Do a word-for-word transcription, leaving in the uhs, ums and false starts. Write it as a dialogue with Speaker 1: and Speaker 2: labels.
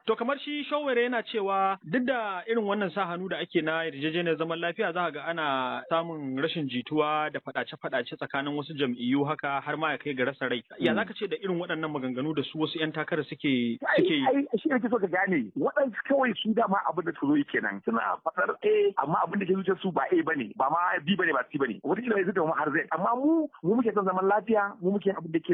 Speaker 1: To kamar shi Showore yana cewa duk da irin wannan sa hannu da ake na yarjejeniyar zaman lafiya za ga ana samun rashin jituwa da faɗace-faɗace tsakanin wasu jam'iyyu haka har ma ya kai ga rasa rai. Ya zaka ce da irin waɗannan maganganu da su wasu 'yan takara suke suke yi?
Speaker 2: Ai shi ne so ka gane waɗansu kawai su dama abin da su zo kenan suna faɗar A amma abin da ke zuciyar su ba A bane ba ma B bane ba C bane. Wata kila zai zama har zai amma mu mu muke son zaman lafiya mu muke abin da ke